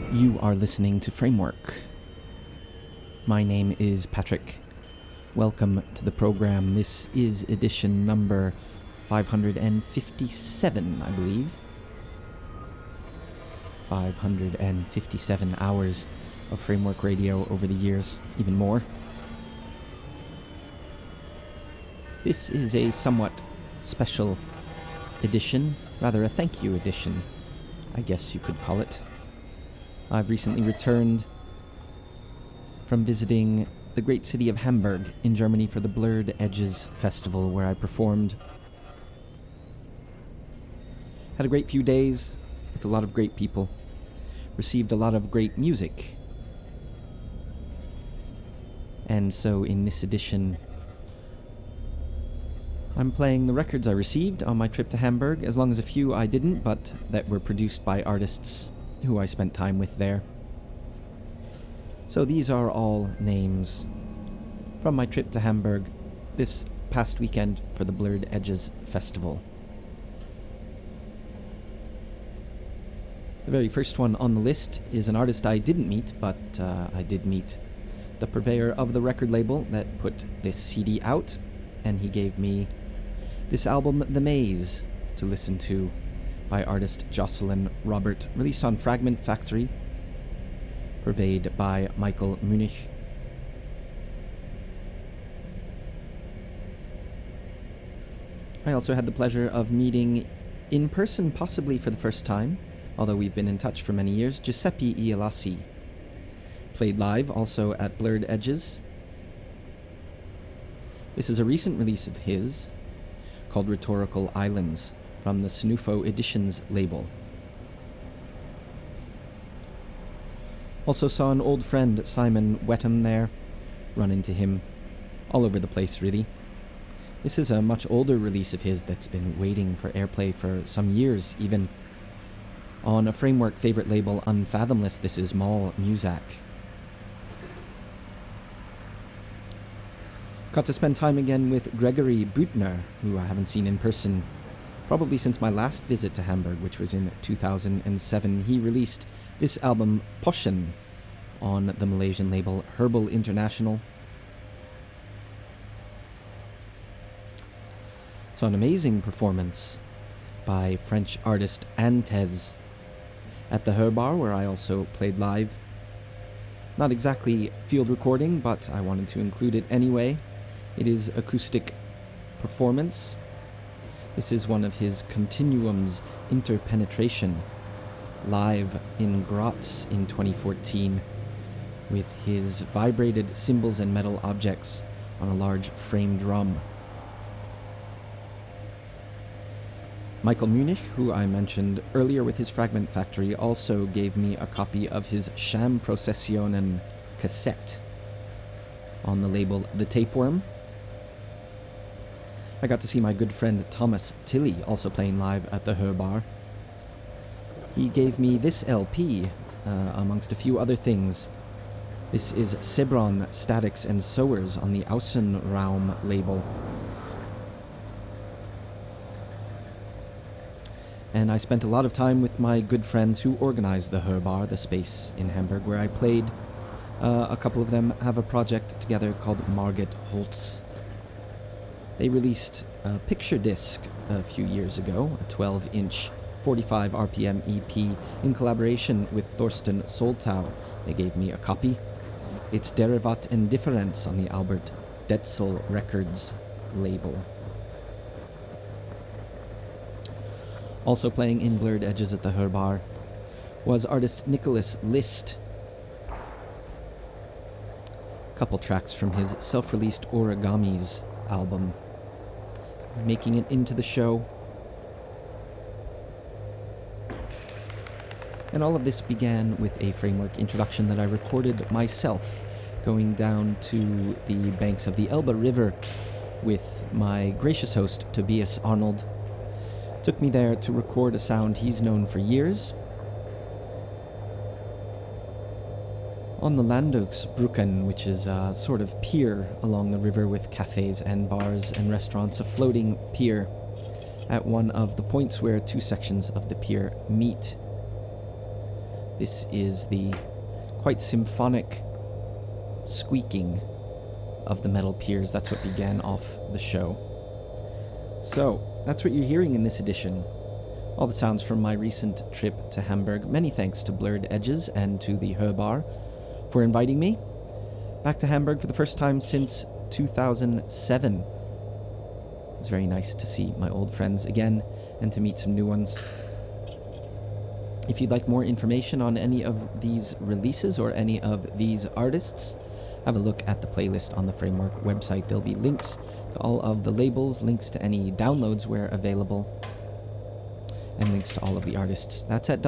You are listening to Framework. My name is Patrick. Welcome to the program. This is edition number 557, I believe. 557 hours of Framework Radio over the years, even more. This is a somewhat special edition, rather a thank you edition, I guess you could call it. I've recently returned from visiting the great city of Hamburg in Germany for the Blurred Edges Festival, where I performed. Had a great few days with a lot of great people. Received a lot of great music. And so in this edition, I'm playing the records I received on my trip to Hamburg, as long as a few I didn't, but that were produced by artists who I spent time with there. So these are all names from my trip to Hamburg this past weekend for the Blurred Edges Festival. The very first one on the list is an artist I didn't meet, but I did meet the purveyor of the record label that put this CD out, and he gave me this album, The Maze, to listen to, by artist Jocelyn Robert, released on Fragment Factory, purveyed by Michael Munich. I also had the pleasure of meeting in person, possibly for the first time, although we've been in touch for many years, Giuseppe Ielasi. Played live also at Blurred Edges. This is a recent release of his called Rhetorical Islands, from the Snufo Editions label. Also saw an old friend, Simon Wetham, there. Run into him all over the place, really. This is a much older release of his that's been waiting for airplay for some years, even. On a Framework favorite label, Unfathomless, this is Mal Muzak. Got to spend time again with Gregory Büttner, who I haven't seen in person probably since my last visit to Hamburg, which was in 2007. He released this album, Poshen, on the Malaysian label Herbal International. So an amazing performance by French artist Antez at the Herbar, where I also played live. Not exactly field recording, but I wanted to include it anyway. It is acoustic performance. This is one of his Continuum's Interpenetration, live in Graz in 2014, with his vibrated cymbals and metal objects on a large frame drum. Michael Munich, who I mentioned earlier with his Fragment Factory, also gave me a copy of his Sham Processionen cassette on the label The Tapeworm. I got to see my good friend Thomas Tilley also playing live at the Herbar. He gave me this LP, amongst a few other things. This is Sebron Statics and Sowers on the Außenraum label. And I spent a lot of time with my good friends who organized the Herbar, the space in Hamburg where I played. A couple of them have a project together called Margit Holtz. They released a picture disc a few years ago, a 12-inch, 45 RPM EP, in collaboration with Thorsten Soltau. They gave me a copy. It's Derivat and Difference on the Albert Detzel Records label. Also playing in Blurred Edges at the Herbar was artist Nicholas List. A couple tracks from his self-released Origamis album, making it into the show. And all of this began with a Framework introduction that I recorded myself, going down to the banks of the Elbe River with my gracious host, Tobias Arnold. Took me there to record a sound he's known for years. On the Landungsbrücken, which is a sort of pier along the river with cafes and bars and restaurants, a floating pier at one of the points where two sections of the pier meet. This is the quite symphonic squeaking of the metal piers. That's what began off the show. So, that's what you're hearing in this edition. All the sounds from my recent trip to Hamburg. Many thanks to Blurred Edges and to the Hörbar for inviting me back to Hamburg for the first time since 2007. It was very nice to see my old friends again and to meet some new ones. If you'd like more information on any of these releases or any of these artists, have a look at the playlist on the Framework website. There'll be links to all of the labels, links to any downloads where available, and links to all of the artists. That's at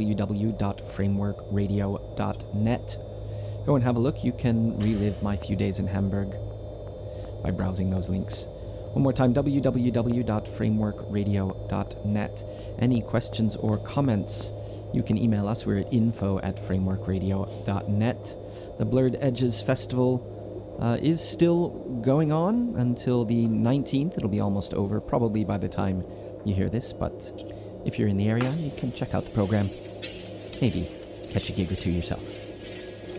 www.frameworkradio.net. Go and have a look. You can relive my few days in Hamburg by browsing those links. One more time, www.frameworkradio.net. Any questions or comments, you can email us. We're at info@frameworkradio.net. The Blurred Edges Festival is still going on until the 19th. It'll be almost over, probably by the time you hear this, but if you're in the area, you can check out the program. Maybe catch a gig or two yourself.